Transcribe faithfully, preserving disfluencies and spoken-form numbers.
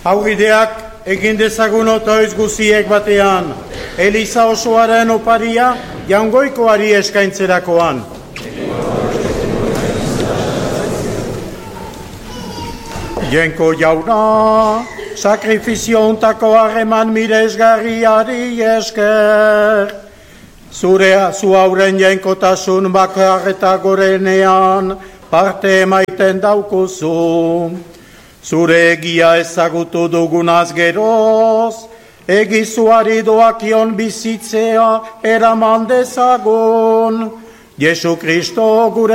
Aurrideak egin dezagun otoiz guziek batean, Eliza osoaren oparia jaungoikoari eskaintzerakoan. Jenko jauna, sakrifizio untako harreman miresgarriari esker, zure zu hauren jenkotasun bakar eta gorenean parte emaiten daukuzu. Zure egia ezagutu dugunaz geroz, egizuari doakion bizitzea eraman dezagun. Jesu Kristo gure